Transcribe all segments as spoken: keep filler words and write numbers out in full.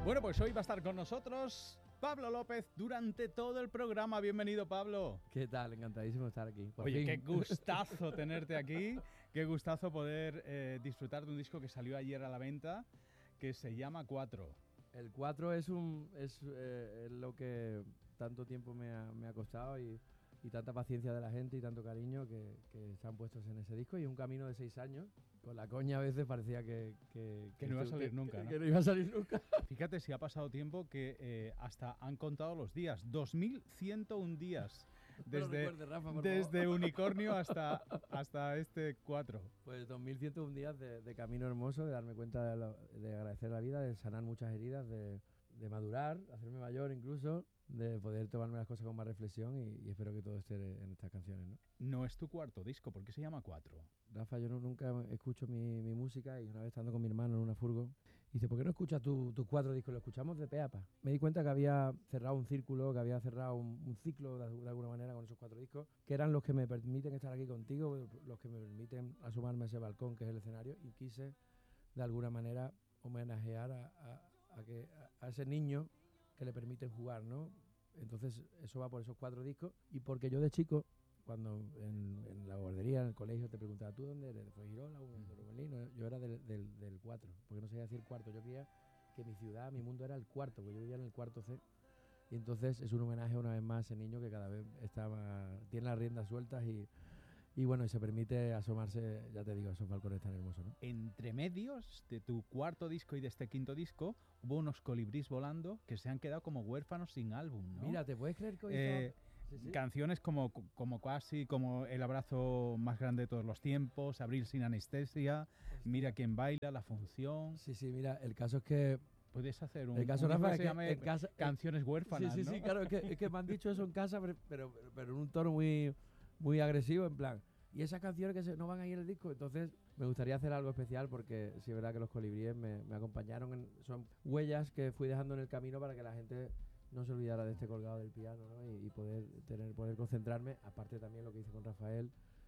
Bueno, pues hoy va a estar con nosotros Pablo López durante todo el programa. Bienvenido, Pablo. ¿Qué tal? Encantadísimo de estar aquí. Por Oye, fin. qué gustazo tenerte aquí. Qué gustazo poder eh, disfrutar de un disco que salió ayer a la venta, que se llama Cuatro. El cuatro es, un, es, eh, es lo que tanto tiempo me ha, me ha costado y, y tanta paciencia de la gente y tanto cariño que, que se han puesto en ese disco. Y un camino de seis años. Con la coña a veces parecía que... Que, que no iba a salir que, nunca, que, ¿no? Que no iba a salir nunca. Fíjate si ha pasado tiempo que eh, hasta han contado los días. dos mil ciento uno días. Desde, recuerde, Rafa, desde Unicornio hasta, hasta este cuatro. Pues dos mil ciento uno días de, de camino hermoso, de darme cuenta de, lo, de agradecer la vida, de sanar muchas heridas, de, de madurar, hacerme mayor incluso, de poder tomarme las cosas con más reflexión y, y espero que todo esté en estas canciones, ¿no? No es tu cuarto disco, ¿por qué se llama Cuatro? Rafa, yo no, nunca escucho mi, mi música y una vez estando con mi hermano en una furgo, dice, ¿por qué no escuchas tus tu cuatro discos? Lo escuchamos de pe a pa. Me di cuenta que había cerrado un círculo, que había cerrado un, un ciclo de, de alguna manera con esos cuatro discos, que eran los que me permiten estar aquí contigo, los que me permiten asomarme a ese balcón que es el escenario, y quise de alguna manera homenajear a, a, a, que, a, a ese niño que le permiten jugar, ¿no? Entonces eso va por esos cuatro discos y porque yo de chico, cuando en, en la guardería, en el colegio, te preguntaba, ¿tú dónde eres? ¿De Fuengirola o de Berlín? Yo era del, del, del cuatro, porque no sabía decir cuarto. Yo creía que mi ciudad, mi mundo era el cuarto, porque yo vivía en el cuarto C. Y entonces es un homenaje una vez más a ese niño que cada vez está más, tiene las riendas sueltas y, y bueno, y se permite asomarse, ya te digo, esos balcones tan hermosos, ¿no? Entre medios de tu cuarto disco y de este quinto disco, hubo unos colibrís volando que se han quedado como huérfanos sin álbum, ¿no? Mira, ¿te puedes creer que hoy eh, estaba... Sí, sí. Canciones como, como Casi, como El abrazo más grande de todos los tiempos, Abril sin anestesia, Hostia. Mira quién baila, La función. Sí, sí, mira, el caso es que... Puedes hacer un, el caso, un Rafa, que es se que llame en casa, Canciones huérfanas, sí, sí, ¿no? sí, claro, es que, es que me han dicho eso en casa, pero, pero, pero en un tono muy, muy agresivo, en plan... Y esas canciones que se, no van a ir en el disco, entonces me gustaría hacer algo especial porque sí es verdad que los colibríes me, me acompañaron, en, son huellas que fui dejando en el camino para que la gente no se olvidara de este colgado del piano, ¿no? y, y poder tener poder concentrarme, aparte también lo que hice con Rafael,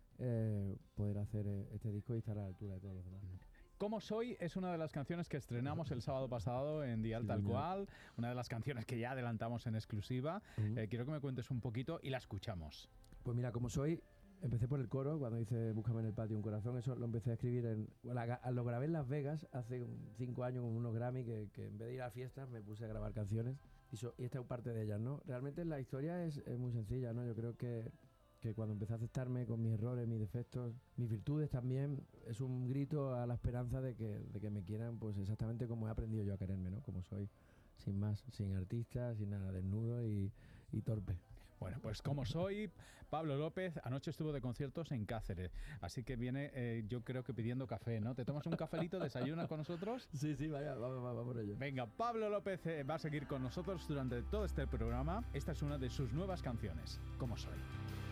eh, poder hacer este disco y estar a la altura de todos los demás. Como Soy es una de las canciones que estrenamos el sábado pasado en Dial sí, Tal señor. Cual, una de las canciones que ya adelantamos en exclusiva. Uh-huh. eh, quiero que me cuentes un poquito y la escuchamos. Pues mira, Como Soy... Empecé por el coro, cuando hice Búscame en el patio un corazón, eso lo empecé a escribir, en, bueno, lo grabé en Las Vegas hace cinco años con unos Grammy que, que en vez de ir a fiestas me puse a grabar canciones y, so, y esta es parte de ellas, ¿no? Realmente la historia es, es muy sencilla, ¿no? Yo creo que, que cuando empecé a aceptarme con mis errores, mis defectos, mis virtudes también, es un grito a la esperanza de que, de que me quieran pues exactamente como he aprendido yo a quererme, ¿no? Como soy, sin más, sin artista, sin nada, desnudo y, y torpe. Bueno, pues Como Soy, Pablo López, anoche estuvo de conciertos en Cáceres, así que viene, eh, yo creo que pidiendo café, ¿no? ¿Te tomas un cafelito, desayunas con nosotros? Sí, sí, vaya, vamos, vamos por ello. Venga, Pablo López eh, va a seguir con nosotros durante todo este programa. Esta es una de sus nuevas canciones, Como Soy.